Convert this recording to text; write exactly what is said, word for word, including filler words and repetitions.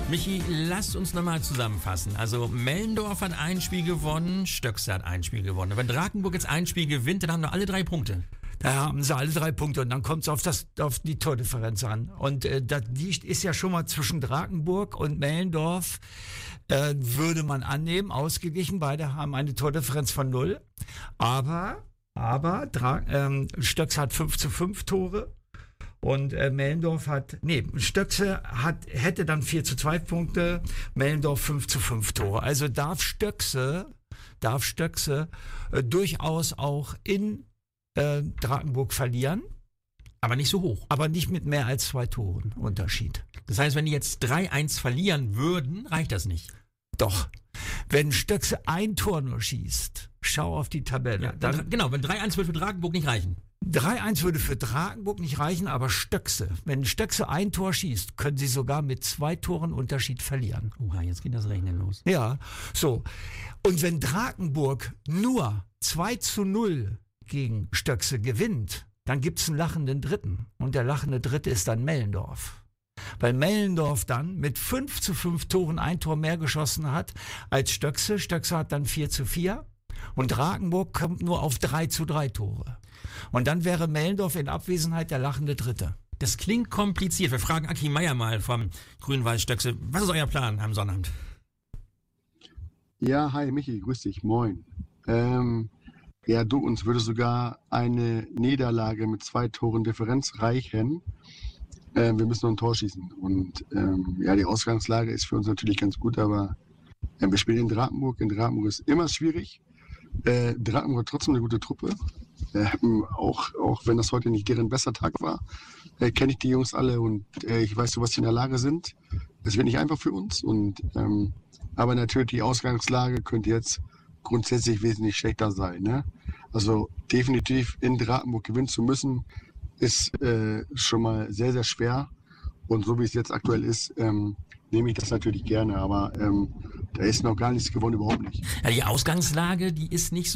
Michi, lass uns nochmal zusammenfassen. Also Mellendorf hat ein Spiel gewonnen, Stöckse hat ein Spiel gewonnen. Wenn Drakenburg jetzt ein Spiel gewinnt, dann haben wir alle drei Punkte. Da haben sie alle drei Punkte und dann kommt es auf, das, auf die Tordifferenz an. Und äh, das liegt, ist ja schon mal zwischen Drakenburg und Mellendorf, äh, würde man annehmen, ausgeglichen. Beide haben eine Tordifferenz von null. Aber, aber Dra ähm, Stöckse hat fünf zu fünf Tore. Und äh, Mellendorf hat, nee, Stöckse hat, hätte dann vier zu zwei Punkte, Mellendorf fünf zu fünf Tore. Also darf Stöckse, darf Stöckse äh, durchaus auch in äh, Drakenburg verlieren. Aber nicht so hoch. Aber nicht mit mehr als zwei Toren Unterschied. Das heißt, wenn die jetzt drei eins verlieren würden, reicht das nicht. Doch. Wenn Stöckse ein Tor nur schießt, schau auf die Tabelle. Ja, dann, genau, wenn drei eins würde für Drakenburg nicht reichen. drei eins würde für Drakenburg nicht reichen, aber Stöckse, wenn Stöckse ein Tor schießt, können sie sogar mit zwei Toren Unterschied verlieren. Oha, jetzt geht das Rechnen los. Ja, so. Und wenn Drakenburg nur zwei zu null gegen Stöckse gewinnt, dann gibt's einen lachenden Dritten. Und der lachende Dritte ist dann Mellendorf. Weil Mellendorf dann mit fünf zu fünf Toren ein Tor mehr geschossen hat als Stöckse. Stöckse hat dann vier zu vier. Und Drakenburg kommt nur auf drei zu drei Tore. Und dann wäre Mellendorf in Abwesenheit der lachende Dritte. Das klingt kompliziert. Wir fragen Aki Meier mal vom Grün-Weiß Stöckse. Was ist euer Plan am Sonnabend? Ja, hi Michi, grüß dich, moin. Ähm, ja, du, uns würde sogar eine Niederlage mit zwei Toren Differenz reichen. Ähm, wir müssen noch ein Tor schießen. Und ähm, ja, die Ausgangslage ist für uns natürlich ganz gut, aber äh, wir spielen in Drakenburg. In Drakenburg ist immer schwierig. Äh, Drakenburg hat trotzdem eine gute Truppe. Äh, auch, auch wenn das heute nicht deren bester Tag war, äh, kenne ich die Jungs alle und äh, ich weiß so, was sie in der Lage sind. Es wird nicht einfach für uns. Und, ähm, aber natürlich die Ausgangslage könnte jetzt grundsätzlich wesentlich schlechter sein. Ne? Also definitiv in Drakenburg gewinnen zu müssen, ist äh, schon mal sehr, sehr schwer. Und so wie es jetzt aktuell ist, ähm, nehme ich das natürlich gerne. Aber ähm, da ist noch gar nichts gewonnen, überhaupt nicht. Ja, die Ausgangslage, die ist nicht so